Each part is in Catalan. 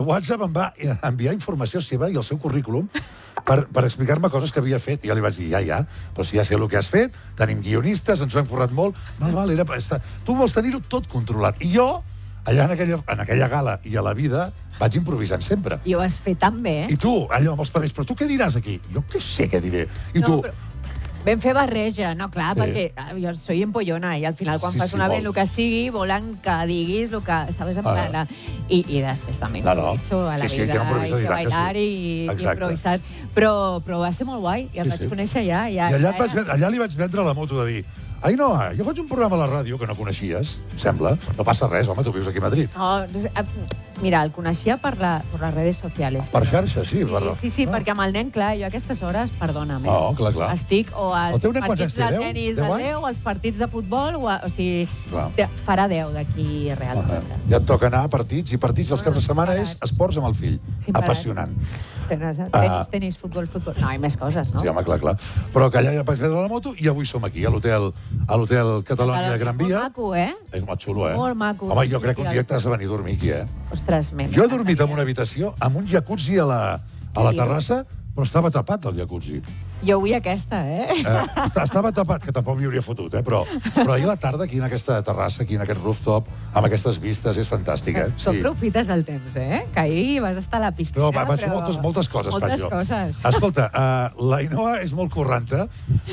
WhatsApp em va enviar informació seva i el seu currículum per explicar-me coses que havia fet. I jo li vaig dir, ja, però si ja sé el que has fet, tenim guionistes, ens ho hem currat molt. Val, tu vols tenir-ho tot controlat. I jo, allà en aquella gala i a la vida, vaig improvisant sempre. I ho has fet tan bé, I tu, allò amb els papers, però tu què diràs aquí? Jo què sé què diré. I tu... Vam fer barreja, no, clar, perquè jo soy empollona i al final quan fas una vez el que sigui volen que diguis el que sabes en plan. I després també improviso a la vida, i bailar i improvisar. Però va ser molt guai i el vaig conèixer allà. I allà li vaig vendre la moto de dir Ainhoa, jo faig un programa a la ràdio que no coneixies, em sembla. No passa res, home, tu vius aquí a Madrid. Mira, el coneixia per les redes socials. Per xarxa, sí. Sí, perquè amb el nen, clar, jo a aquestes hores, perdona'm, clar. estic o als partits de tenis de 10, o als partits de futbol, o sigui, farà 10 d'aquí realment. Ja et toca anar a partits, i partits els caps de setmana és esports amb el fill. Apassionant. Tenis, futbol. No, hi ha més coses, no? Sí, home, clar. Però que allà ja vaig vendre la moto i avui som aquí, a l'hotel Catalònia de Gran Via. Molt maco, eh? És molt xulo, eh? Molt maco. Home, jo crec que un dia t'has de venir a dormir aquí, eh? Ostres, jo he dormit en una habitació amb un jacuzzi a la terrassa, però estava tapat el jacuzzi. Jo vull aquesta, Estava tapat, que tampoc m'hi hauria fotut, però ahir a la tarda, aquí en aquesta terrassa, aquí en aquest rooftop, amb aquestes vistes, és fantàstic, eh? Tu aprofites el temps, eh? Que ahir vas estar a la piscina, però... vaig fer moltes coses, faig jo. Moltes coses. Escolta, l'Ainhoa és molt correnta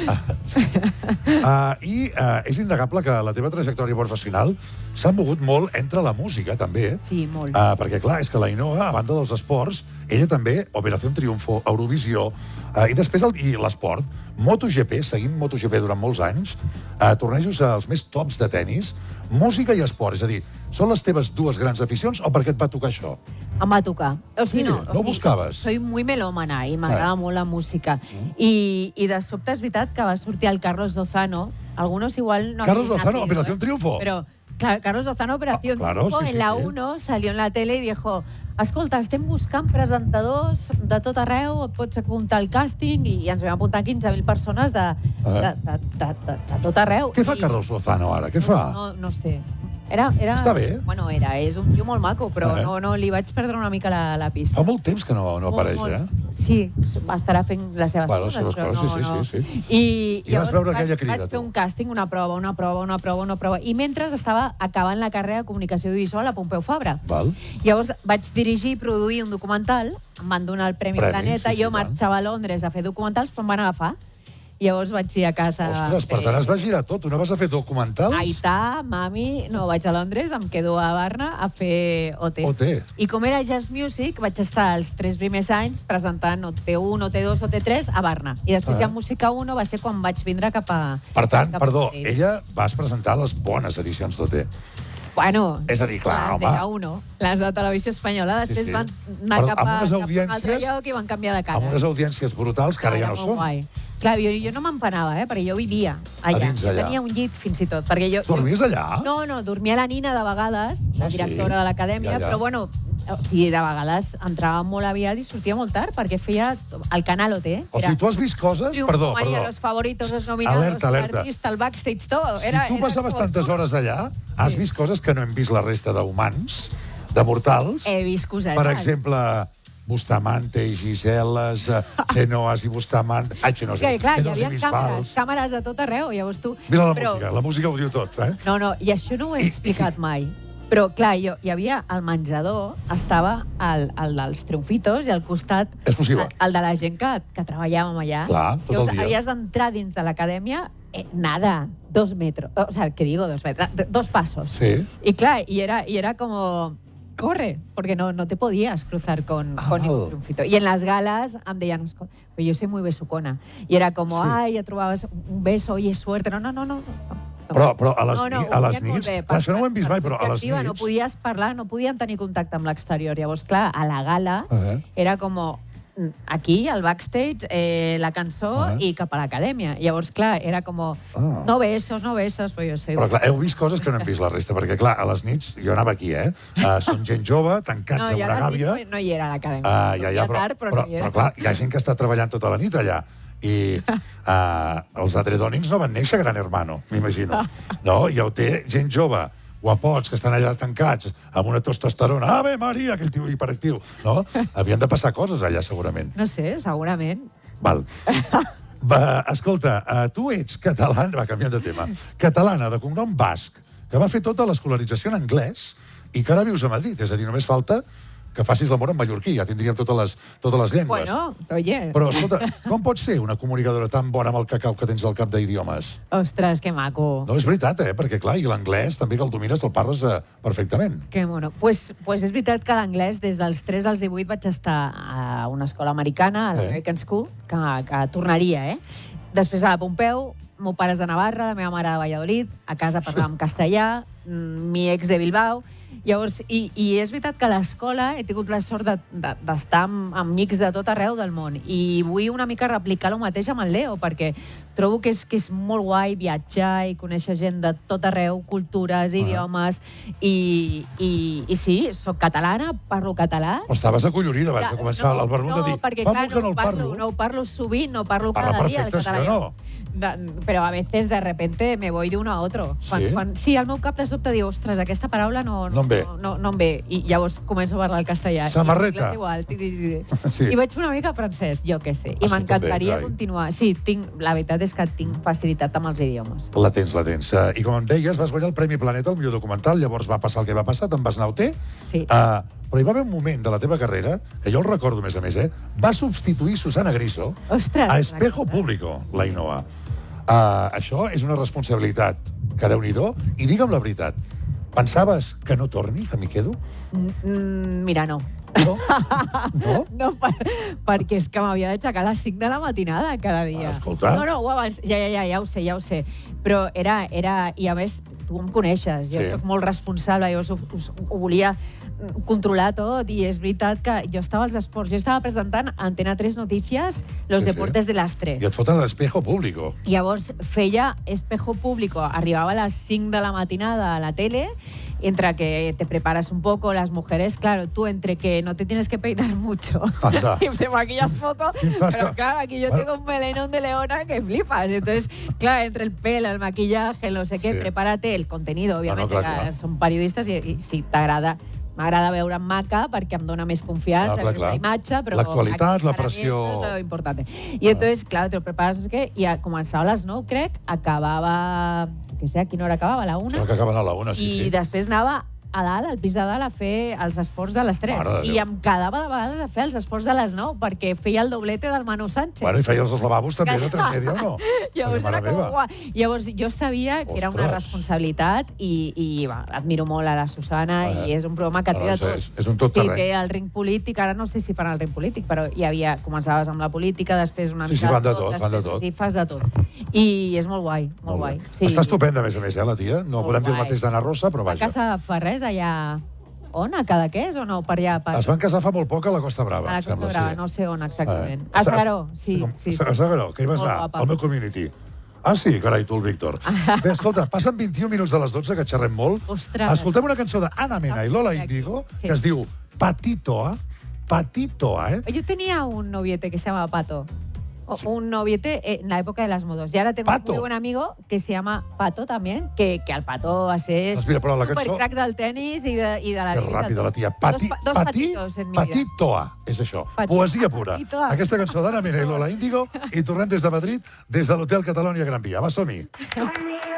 i és innegable que la teva trajectòria professional s'ha mogut molt entre la música, també. Sí, molt. Perquè, clar, és que l'Ainhoa, a banda dels esports, ella també, Operación Triunfo, Eurovisió, i després l'esport, MotoGP, seguint MotoGP durant molts anys, tornejos als més tops de tennis, música i esport. És a dir, són les teves dues grans aficions o per què et va tocar això? Em va tocar. O sigui, no ho buscaves? Soy muy melòmana i m'agrada molt la música. I de sobte és veritat que va sortir el Carlos Lozano. Algunos igual no... Carlos Lozano, Operación Triunfo. Pero Carlos Lozano, Operación Triunfo, en la 1 salió en la tele y dijo... Escolta, estem buscant presentadors de tot arreu, et pots apuntar al càsting, i ens vam apuntar 15.000 persones de tot arreu. Què fa Carlos Lozano ara? Què fa? No sé. Està bé? Bueno, és un tio molt maco, però no li vaig perdre una mica la pista. Fa molt temps que no apareix, eh? Sí, estarà fent les seves coses, sí. I vas veure aquella crida, tu. Vaig fer un càsting, una prova, i mentre estava acabant la carrera de comunicació audiovisual a Pompeu Fabra. Llavors vaig dirigir i produir un documental, em van donar el Premi Planeta, jo marxava a Londres a fer documentals, però em van agafar. Llavors vaig ir a casa... Ostres, per tant es va girar tot. Tu no vas a fer documentals? Aità, mami... No, vaig a Londres, em quedo a Barna a fer OT. I com era Jazz Music, vaig estar els 3 primers anys presentant OT1, OT2, OT3 a Barna. I després ja Música 1 va ser quan vaig vindre cap a... Per tant, perdó, ella vas presentar les bones edicions d'OT. Bueno, és a dir, clar, les de K1, les de Televisió Espanyola, després van anar cap a un altre lloc i van canviar de cara. Amb unes audiències brutals que ara ja no són. Clar, jo no m'empanava, perquè jo vivia allà. Jo tenia un llit, fins i tot. Dormies allà? No, dormia la Nina de vegades, la directora de l'acadèmia, però bueno, de vegades entrava molt aviat i sortia molt tard, perquè feia el canal OT. O sigui, tu has vist coses... Perdó. Los favoritos, los nominados, l'artista, el backstage, tot. Si tu passaves tantes hores allà, has vist coses que no hem vist la resta d'humans, de mortals. He vist cosetes. Per exemple... Bustamante i Giseles, Genoas i Bustamante... Ai, Genoas i Bisbals. Hi havia càmeres a tot arreu, llavors tu... Mira la música ho diu tot, eh? No, i això no ho he explicat mai. Però, clar, hi havia el menjador, estava el dels triomfitos i al costat el de la gent que treballàvem allà. Clar, tot el dia. Havies d'entrar dins de l'acadèmia, nada, 2 metros. O sea, ¿qué digo 2 metros? 2 pasos. Sí. Y claro, y era como... corre, porque no te podías cruzar con ningún triunfito. Y en las galas em deien, pues yo soy muy besucona. Y era como, ay, ya trobabas un beso, oye, suerte. No. Però a les nits... Això no ho hem vist mai, però a les nits... No podies parlar, no podien tenir contacte amb l'exterior. Llavors, clar, a la gala era com... aquí, al backstage, la cançó i cap a l'acadèmia. Llavors, clar, era com... No besos, però jo sé... Però clar, heu vist coses que no hem vist la resta, perquè clar, a les nits, jo anava aquí, són gent jove, tancats en una gàbia... No hi era a l'acadèmia. Però clar, hi ha gent que està treballant tota la nit allà. I els adredònics no van néixer Gran Hermano, m'imagino. No? I ho té gent jove, guapots que estan allà tancats amb una testosterona, Ave Maria, aquell tio hiperactiu, no? Havien de passar coses allà, segurament. No sé, segurament. Val. Escolta, tu ets catalana, va canviant de tema, catalana de cognom basc, que va fer tota l'escolarització en anglès i que ara vius a Madrid, és a dir, només falta que facis l'amor en mallorquí, ja tindríem totes les llengües. Bueno, oye. Però, escolta, com pot ser una comunicadora tan bona amb el cacau que tens al cap d'idiomes? Ostres, que maco. No, és veritat, perquè, clar, i l'anglès també que el domines el parles perfectament. Que mono. Pues és veritat que l'anglès, des dels 3 als 18 vaig estar a una escola americana, a l'American School, que tornaria, Després a la Pompeu, meu pare és de Navarra, la meva mare de Valladolid, a casa parlàvem castellà, mi ex de Bilbao. Llavors, i és veritat que a l'escola he tingut la sort d'estar amb amics de tot arreu del món i vull una mica replicar el mateix amb el Leo, perquè trobo que és molt guai viatjar i conèixer gent de tot arreu, cultures, idiomes, i sí, soc catalana, parlo català. Però estaves acollonida, vas a començar el Bernut a dir, fa molt que no el parlo. No ho parlo sovint, no parlo cada dia el català. Parla perfecte, però a veces de repente me voy de uno a otro. Sí, al meu cap de sobte diu, ostres, aquesta paraula no em ve. I llavors començo a parlar el castellà. Samarreta. I vaig fer una mica francès, jo què sé. I m'encantaria continuar. Sí, la veritat és que tinc facilitat amb els idiomes. La tens. I com em deies, vas guanyar el Premi Planeta, el millor documental, llavors va passar el que va passar, te'n vas anar a OT. Sí. Però hi va haver un moment de la teva carrera, que jo el recordo més a més, va substituir Susana Griso a Espejo Público, l'Ainoa. Això és una responsabilitat que Déu-n'hi-do. I digue'm la veritat, pensaves que no torni, que m'hi quedo? Mira, no. No? No, perquè és que m'havia d'aixecar a les 5 de la matinada cada dia. Escolta. No, ja ho sé. Però era... I a més, tu em coneixes, jo soc molt responsable, jo ho volia controlar tot, i és veritat que jo estava als esports, jo estava presentant a Antena 3 Noticias los deportes de las 3. I et foten a l'Espejo Público. Llavors feia Espejo Público, arribava a les 5 de la matinada a la tele, entre que te preparas un poco, las mujeres, claro, tú entre que no te tienes que peinar mucho y te maquillas poco, pero claro, aquí yo tengo un melenón de leona que flipas. Entonces, claro, entre el pelo, el maquillaje, no sé qué, prepárate el contenido, obviamente, que són periodistes i si t'agrada. M'agrada veure'm maca perquè em dona més confiança, la imatge, però... L'actualitat, la pressió... És lo importante. I entonces, claro, te lo preparas, no sé què, i començava a les 9, crec, acabava... Que sé, a quina hora acabava? A la 1? Sembla que acaben a la 1, sí. I després anava a dalt, al pis de dalt, a fer els esports de les 3. I em quedava de vegades a fer els esports de les 9, perquè feia el doblete del Manu Sánchez. Bueno, i feia els lavabos també de 3 o no? Llavors jo sabia que era una responsabilitat i admiro molt a la Susana i és un programa que té de tot. És un tot terreny. Sí, té el ring polític, ara no sé si fan el ring polític, però hi havia, començaves amb la política, després una mica... Sí, fan de tot. Sí, fas de tot. I és molt guai, molt guai. Està estupenda, a més, la tia. No podem dir el mateix d'Anna Rosa, però vaja. A casa Ferrers, allà... On? A Cadaqués o no? Per allà... Es van casar fa molt poc a la Costa Brava. A la Costa Brava, no sé on exactament. A Sagaró, sí. A Sagaró, que hi vas anar, al meu community. Ah, sí? Carai, tu, el Víctor. Bé, escolta, passen 21 minuts de les 12, que xerrem molt. Ostres. Escoltem una cançó d'Anna Mena i Lola Índigo, que es diu Patitoa. Patitoa, Yo tenía un noviete que se llamaba Pato. Un noviete en la época de las modos. Y ahora tengo un muy buen amigo que se llama Pato también, que al Pato va a ser supercrack del tenis i de la vida. Que ràpida, la tia. Dos patitos en mi vida. Patitoa, és això. Poesia pura. Aquesta cançó d'Anna Mena i Lola Índigo, i tornem des de Madrid, des de l'Hotel Catalonia Gran Via. Va, som-hi.